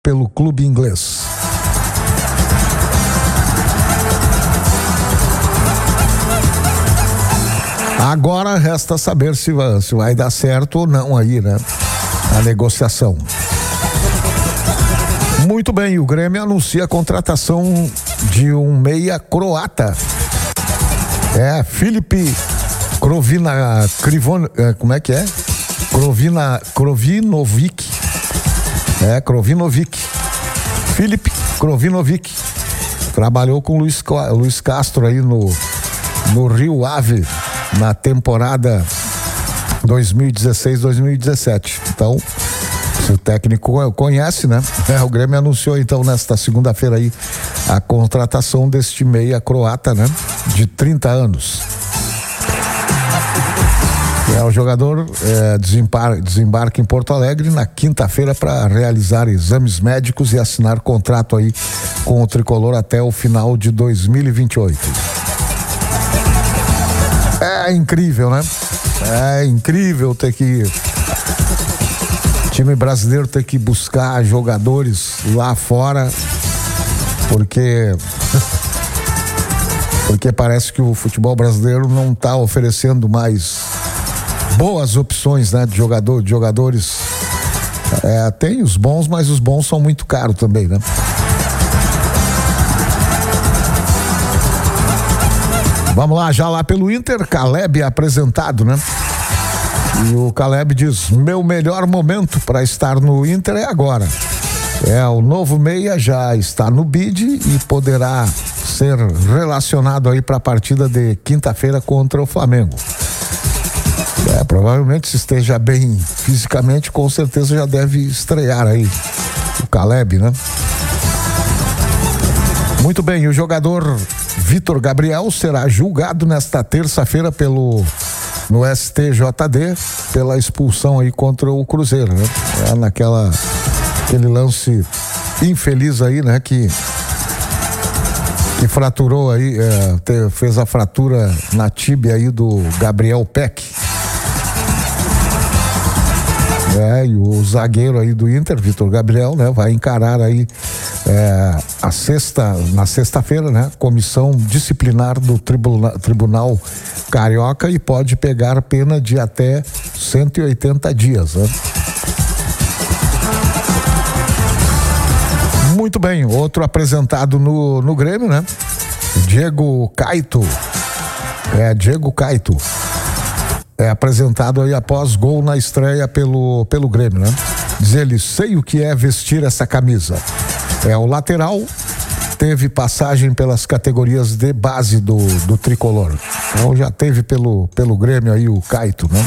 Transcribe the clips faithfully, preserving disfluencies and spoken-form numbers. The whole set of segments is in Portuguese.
pelo clube inglês. Agora resta saber se vai, se vai dar certo ou não aí, né? A negociação. Muito bem, o Grêmio anuncia a contratação de um meia croata. É, Filipe Krovina, Krivon, como é que é? Krovina, Krovinovic. É, Krovinovic. Filipe Krovinovic. Trabalhou com o Luiz, Luiz Castro aí no, no Rio Ave na temporada dois mil e dezesseis, dois mil e dezessete. Então, se o técnico conhece, né? É, o Grêmio anunciou então nesta segunda-feira aí a contratação deste meia croata, né? De trinta anos. É, o jogador é, desembarca, desembarca em Porto Alegre na quinta-feira para realizar exames médicos e assinar contrato aí com o tricolor até o final de dois mil e vinte e oito. É incrível, né? É incrível ter que time brasileiro ter que buscar jogadores lá fora, porque porque parece que o futebol brasileiro não está oferecendo mais boas opções, né, de jogador, de jogadores. É, tem os bons, mas os bons são muito caros também, né? Vamos lá, já lá pelo Inter, Caleb é apresentado, né? E o Caleb diz: meu melhor momento para estar no Inter é agora. É, o novo meia já está no bid e poderá ser relacionado aí para a partida de quinta-feira contra o Flamengo. É, provavelmente se esteja bem fisicamente, com certeza já deve estrear aí o Caleb, né? Muito bem, o jogador Vitor Gabriel será julgado nesta terça-feira pelo no S T J D pela expulsão aí contra o Cruzeiro, né? É naquela aquele lance infeliz aí, né? Que que fraturou aí, é, te, fez a fratura na tíbia aí do Gabriel Peck. É, e o zagueiro aí do Inter, Vitor Gabriel, né, vai encarar aí é, a sexta, na sexta-feira, né, comissão disciplinar do tribuna, Tribunal Carioca e pode pegar pena de até cento e oitenta dias, né? Muito bem, outro apresentado no, no Grêmio, né? Diego Caito. É, Diego Caito. É apresentado aí após gol na estreia pelo, pelo Grêmio, né? Diz ele: sei o que é vestir essa camisa. É, o lateral teve passagem pelas categorias de base do, do tricolor. Então já teve pelo, pelo Grêmio aí o Caito, né?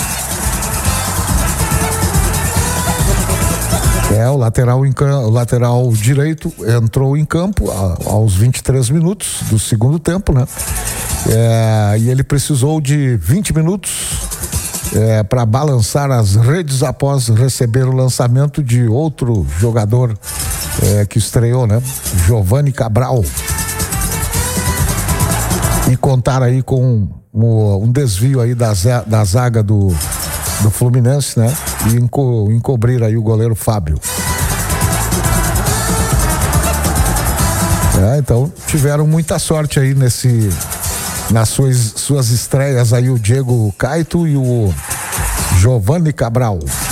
É, o lateral, o lateral direito entrou em campo aos vinte e três minutos do segundo tempo, né? É, e ele precisou de vinte minutos é, para balançar as redes após receber o lançamento de outro jogador é, que estreou, né? Giovani Cabral. E contar aí com um, um desvio aí da, da zaga do do Fluminense, né? E enco, encobrir aí o goleiro Fábio. É, então tiveram muita sorte aí nesse nas suas, suas estreias aí o Diego Caito e o Giovani Cabral.